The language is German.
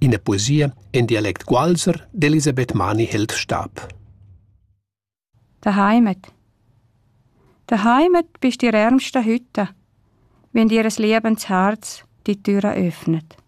in der Poesie in Dialekt Gualser d'Elisabeth Mani hält Stab. Der Heimat. Der Heimat bist die ärmste Hütte, wenn dir ein liebendes Herz die Türe öffnet.